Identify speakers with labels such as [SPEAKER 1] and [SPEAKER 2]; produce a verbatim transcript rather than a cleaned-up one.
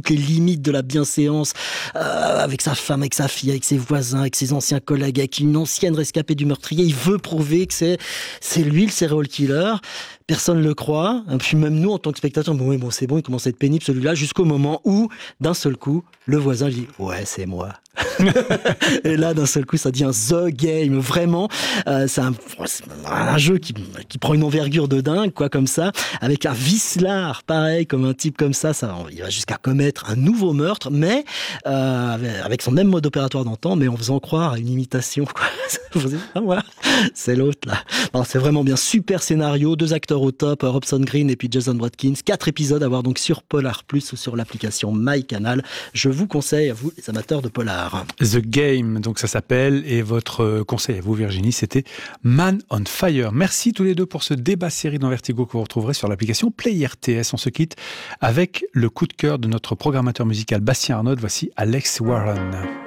[SPEAKER 1] toutes les limites de la bienséance, euh, avec sa femme, avec sa fille, avec ses voisins, avec ses anciens collègues, avec une ancienne rescapée du meurtrier. Il veut prouver que c'est, c'est lui le serial killer. Personne ne le croit. Et puis même nous, en tant que spectateurs, bon, oui, bon, c'est bon, il commence à être pénible celui-là, jusqu'au moment où, d'un seul coup, le voisin dit « Ouais, c'est moi ». Et là, d'un seul coup, ça devient The Game. Vraiment, euh, c'est, un, c'est un jeu qui, qui prend une envergure de dingue, quoi, comme ça, avec un vicelard, pareil, comme un type comme ça, ça il va jusqu'à commettre un nouveau meurtre, mais euh, avec son même mode opératoire d'antan, mais en faisant croire à une imitation, quoi. Ah, voilà, c'est l'autre, là. Alors, c'est vraiment bien. Super scénario, deux acteurs au top, Robson Green et puis Jason Watkins. Quatre épisodes à voir donc sur Polar Plus ou sur l'application MyCanal. Je vous conseille, à vous, les amateurs de Polar.
[SPEAKER 2] The Game, donc ça s'appelle, et votre conseil à vous, Virginie, c'était Man on Fire. Merci tous les deux pour ce débat série dans Vertigo que vous retrouverez sur l'application Play R T S. On se quitte avec le coup de cœur de notre programmateur musical Bastien Arnaud. Voici Alex Warren.